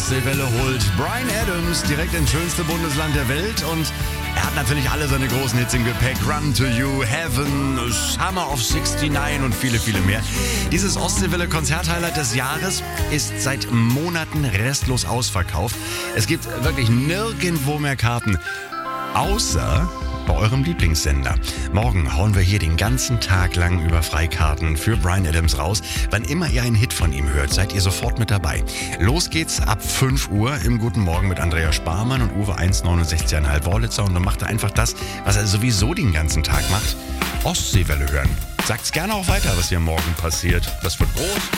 Ostseewelle holt Bryan Adams direkt ins schönste Bundesland der Welt und er hat natürlich alle seine großen Hits im Gepäck. Run to You, Heaven, Summer of 69 und viele, viele mehr. Dieses Ostseewelle-Konzerthighlight des Jahres ist seit Monaten restlos ausverkauft. Es gibt wirklich nirgendwo mehr Karten, außer bei eurem Lieblingssender. Morgen hauen wir hier den ganzen Tag lang über Freikarten für Bryan Adams raus. Wann immer ihr einen Hit von ihm hört, seid ihr sofort mit dabei. Los geht's ab 5 Uhr im Guten Morgen mit Andrea Sparmann und Uwe 1,69,5 Wollitzer. Und dann macht er einfach das, was er sowieso den ganzen Tag macht. Ostseewelle hören. Sagt's gerne auch weiter, was hier morgen passiert. Das wird groß.